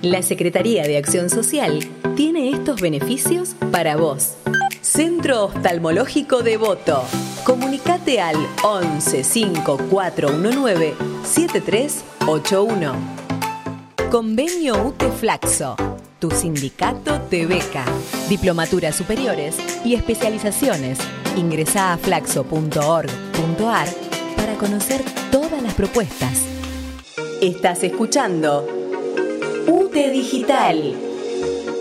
La Secretaría de Acción Social tiene estos beneficios para vos. Centro Oftalmológico Devoto. Comunicate al 11 5419 7381. Convenio UTE Flaxo. Tu sindicato te beca. Diplomaturas superiores y especializaciones. Ingresá a flaxo.org.ar para conocer todas las propuestas. Estás escuchando UTE Digital.